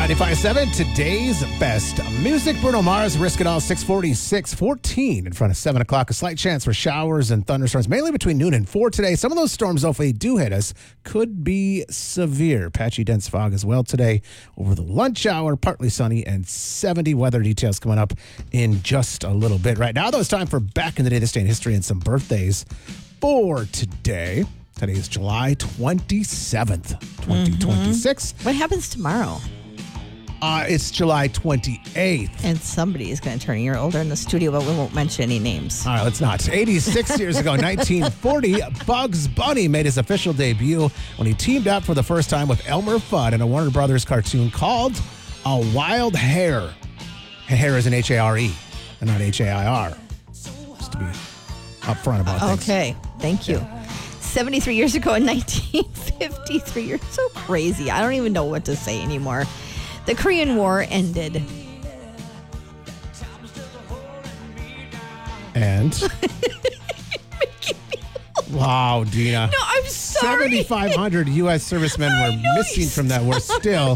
95.7, today's best music. Bruno Mars, Risk It All, 6:46, in front of 7 o'clock. A slight chance for showers and thunderstorms, mainly between noon and 4 today. Some of those storms, though, if they do hit us, could be severe. Patchy, dense fog as well today over the lunch hour. Partly sunny and 70. Weather details coming up in just a little bit. Right now, though, it's time for Back in the Day, This Day in History, and some birthdays for today. Today is July 27th, 2026. What happens tomorrow? It's July 28th. And somebody is going to turn a year older in the studio, but we won't mention any names. All right, let's not. 86 years ago, 1940, Bugs Bunny made his official debut when he teamed up for the first time with Elmer Fudd in a Warner Brothers cartoon called A Wild Hare. Hare is an H-A-R-E and not H-A-I-R. Just to be upfront about things. Okay, thank you. 73 years ago in 1953. You're so crazy. I don't even know what to say anymore. The Korean War ended. And? Wow, Dina. No, I'm sorry. 7,500 U.S. servicemen were missing from that war still.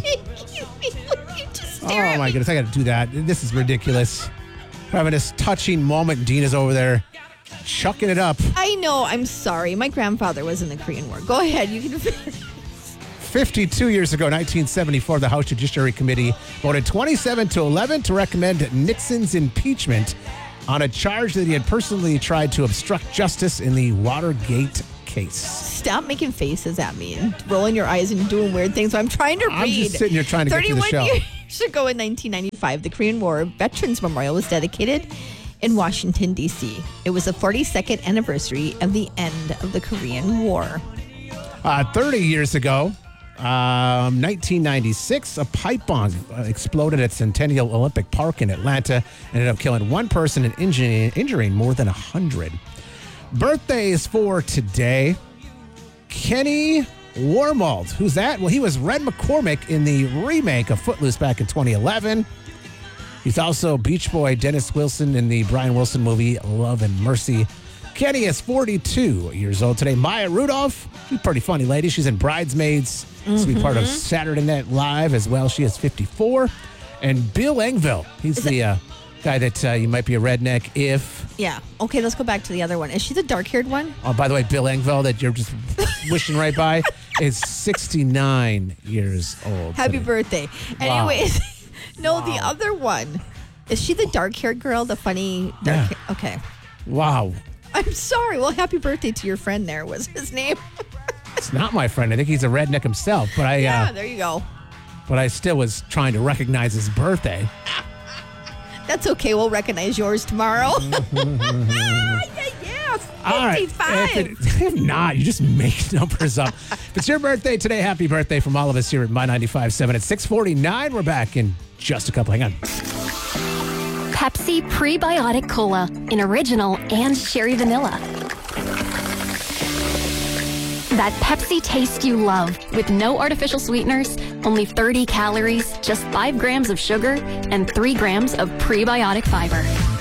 Oh, my goodness. I got to do that. This is ridiculous. We're having this touching moment. Dina's over there chucking it up. I know. I'm sorry. My grandfather was in the Korean War. Go ahead. You can 52 years ago, 1974, the House Judiciary Committee voted 27-11 to recommend Nixon's impeachment on a charge that he had personally tried to obstruct justice in the Watergate case. Stop making faces at me and rolling your eyes and doing weird things. I'm trying to read. I'm just sitting here trying to get to the show. 31 years ago in 1995, the Korean War Veterans Memorial was dedicated in Washington, D.C. It was the 42nd anniversary of the end of the Korean War. 30 years ago, 1996, a pipe bomb exploded at Centennial Olympic Park in Atlanta. Ended up killing one person and injuring more than 100. Birthdays for today. Kenny Wormald. Who's that? Well, he was Red McCormick in the remake of Footloose back in 2011. He's also Beach Boy Dennis Wilson in the Brian Wilson movie Love and Mercy. Kenny is 42 years old today. Maya Rudolph, she's a pretty funny lady. She's in Bridesmaids. To be part of Saturday Night Live as well. She is 54. And Bill Engvall, he's the guy that you might be a redneck if... Yeah. Okay, let's go back to the other one. Is she the dark-haired one? Oh, by the way, Bill Engvall that you're just wishing right by is 69 years old. Happy birthday. Wow. Anyways, no, the other one. Is she the dark-haired girl, the funny dark Okay. Wow. I'm sorry. Well, happy birthday to your friend there was his name. It's not my friend. I think he's a redneck himself. But yeah, there you go. But I still was trying to recognize his birthday. That's okay. We'll recognize yours tomorrow. Yeah, 55. All right. If not, you just make numbers up. If it's your birthday today, happy birthday from all of us here at My 95.7 at 6:49. We're back in just a couple. Hang on. Pepsi Prebiotic Cola in original and cherry vanilla. That Pepsi taste you love with no artificial sweeteners, only 30 calories, just 5 grams of sugar, and 3 grams of prebiotic fiber.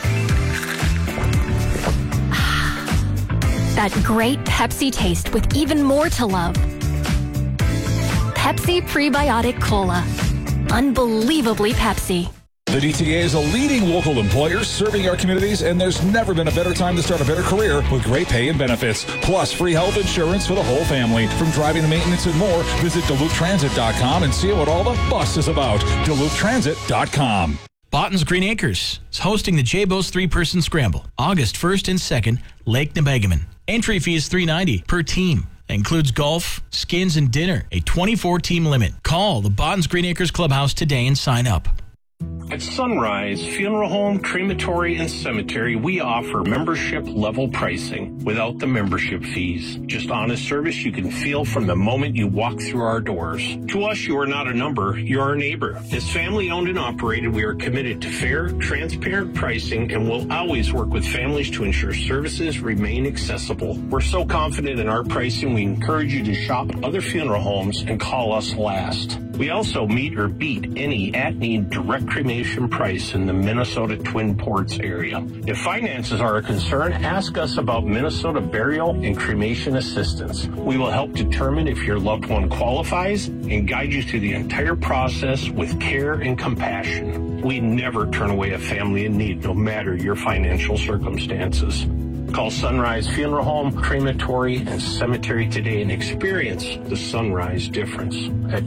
That great Pepsi taste with even more to love. Pepsi Prebiotic Cola. Unbelievably Pepsi. The DTA is a leading local employer serving our communities, and there's never been a better time to start a better career with great pay and benefits, plus free health insurance for the whole family. From driving to maintenance and more, visit DuluthTransit.com and see what all the fuss is about. DuluthTransit.com. Botton's Green Acres is hosting the J-Bo's 3-person scramble, August 1st and 2nd, Lake Nebegaman. Entry fee is $3.90 per team. That includes golf, skins, and dinner. A 24-team limit. Call the Botton's Green Acres Clubhouse today and sign up. At Sunrise Funeral Home, Crematory, and Cemetery, we offer membership-level pricing without the membership fees. Just honest service you can feel from the moment you walk through our doors. To us, you are not a number, you're our neighbor. As family-owned and operated, we are committed to fair, transparent pricing and will always work with families to ensure services remain accessible. We're so confident in our pricing, we encourage you to shop other funeral homes and call us last. We also meet or beat any at-need direct cremation price in the Minnesota Twin Ports area. If finances are a concern, ask us about Minnesota burial and cremation assistance. We will help determine if your loved one qualifies and guide you through the entire process with care and compassion. We never turn away a family in need, no matter your financial circumstances. Call Sunrise Funeral Home, Crematory, and Cemetery today and experience the Sunrise difference at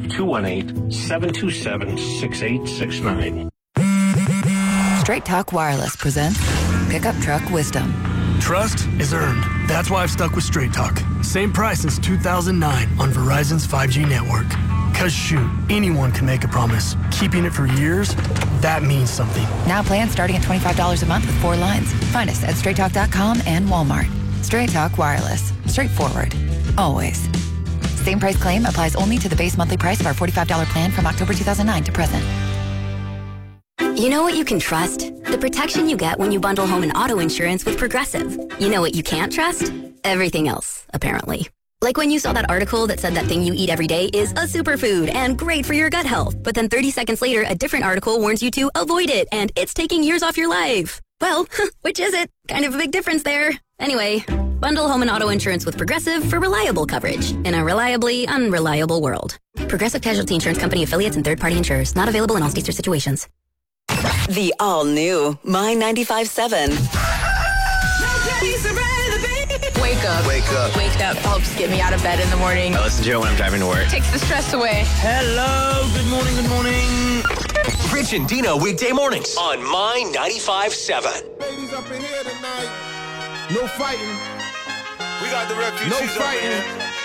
218-727-6869. Straight Talk Wireless presents Pickup Truck Wisdom. Trust is earned. That's why I've stuck with Straight Talk. Same price since 2009 on Verizon's 5G network. Cause shoot, anyone can make a promise. Keeping it for years, that means something. Now plans starting at $25 a month with 4 lines. Find us at straighttalk.com and Walmart. Straight Talk Wireless. Straightforward. Always. Same price claim applies only to the base monthly price of our $45 plan from October 2009 to present. You know what you can trust? The protection you get when you bundle home and auto insurance with Progressive. You know what you can't trust? Everything else, apparently. Like when you saw that article that said that thing you eat every day is a superfood and great for your gut health, but then 30 seconds later, a different article warns you to avoid it and it's taking years off your life. Well, which is it? Kind of a big difference there. Anyway, bundle home and auto insurance with Progressive for reliable coverage in a reliably unreliable world. Progressive Casualty Insurance Company affiliates and third-party insurers. Not available in all states or situations. The all-new My 95.7. Wake up. Wake up. Wake up helps get me out of bed in the morning. I listen to it when I'm driving to work. Takes the stress away. Hello, good morning, good morning. Rich and Dino weekday mornings on My 95.7. Ladies up in here tonight. No fighting. We got the refugees No fighting. up in here.